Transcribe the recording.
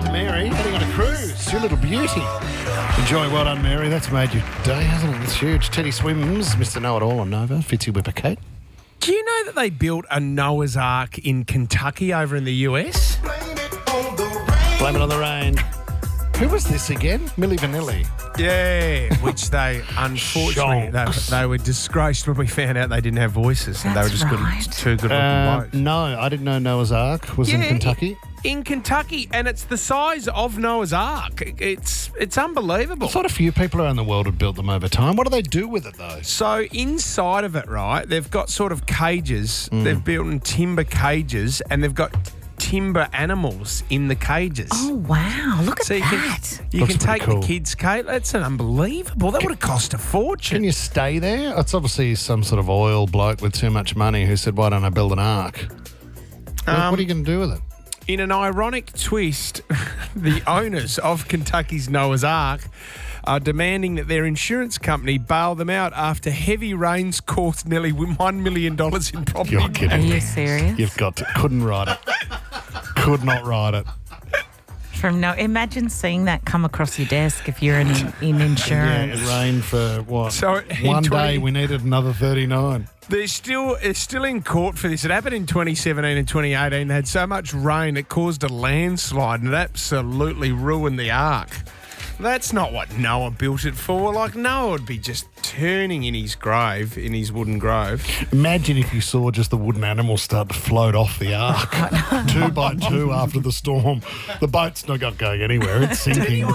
done, Mary. Heading on a cruise. Your little beauty. Enjoy. Well done, Mary. That's made your day, hasn't it? It's huge. Teddy Swims, Mr. Know-It-All on Nova. Fitzy Whipper Kate. Do you know that they built a Noah's Ark in Kentucky over in the US? Blame it on the rain. Who was this again? Milli Vanilli. Yeah, which they unfortunately they were disgraced when we found out they didn't have voices and they were just too good looking blokes. No, I didn't know Noah's Ark was in Kentucky. In Kentucky, and it's the size of Noah's Ark. It's unbelievable. I thought a few people around the world had built them over time. What do they do with it, though? So inside of it, right, they've got sort of cages. They've built in timber cages, and they've got timber animals in the cages. Oh, wow. Look at that. You Looks can take pretty cool. the kids, Kate. That's unbelievable. That would have cost a fortune. Can you stay there? It's obviously some sort of oil bloke with too much money who said, why don't I build an ark? What are you going to do with it? In an ironic twist, the owners of Kentucky's Noah's Ark are demanding that their insurance company bail them out after heavy rains caused nearly $1 million in property. You're kidding Are me. you serious? You've got to. Couldn't write it. Could not write it. Imagine seeing that come across your desk if you're in insurance. Yeah, it rained for what? So in one day we needed another 39. It's still in court for this. It happened in 2017 and 2018. They had so much rain it caused a landslide and it absolutely ruined the ark. That's not what Noah built it for. Like, Noah would be just turning in his grave, in his wooden grave. Imagine if you saw just the wooden animals start to float off the ark, 2 by 2 after the storm. The boat's not going anywhere. It's sinking.